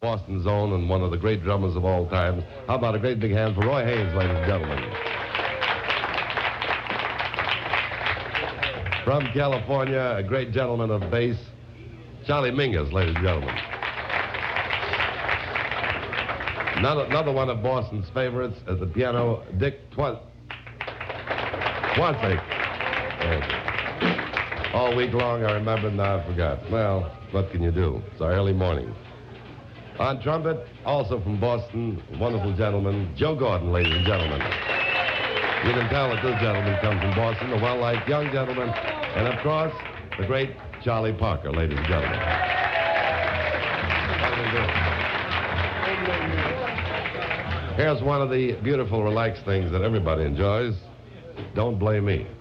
Boston's own and one of the great drummers of all time. How about a great big hand for Roy Haynes, ladies and gentlemen. From California, a great gentleman of bass, Charlie Mingus, ladies and gentlemen. Another one of Boston's favorites at the piano, Dick Swansake. All week long, I remembered, now I forgot. Well, what can you do? It's our early morning. On trumpet, also from Boston, wonderful gentleman, Joe Gordon, ladies and gentlemen. You can tell that this gentleman comes from Boston, a well-liked young gentleman, and of course, the great Charlie Parker, ladies and gentlemen. Here's one of the beautiful, relaxed things that everybody enjoys. Don't Blame Me.